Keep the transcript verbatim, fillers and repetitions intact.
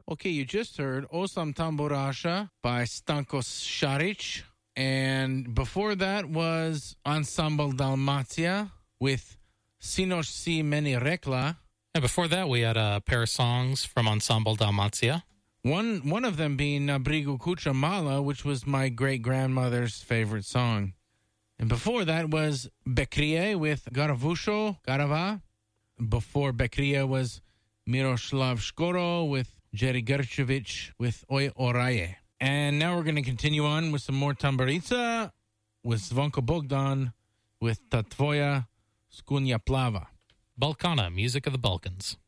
Okay, you just heard Osam Tamburasha by Stankos Šarić. And before that was Ensemble Dalmatia with Sinoš si meni rekla. And before that, we had a pair of songs from Ensemble Dalmatia. One one of them being Na brigu kuća mala, which was my great-grandmother's favorite song. And before that was Bekrije with Garavusho, Garava. Before Bekrije was Miroslav Škoro with Jerry Gerčević with Oj Oraje. And now we're going to continue on with some more tamburica with Zvonko Bogdan with Ta tvoja skunja plava. Balkana, music of the Balkans.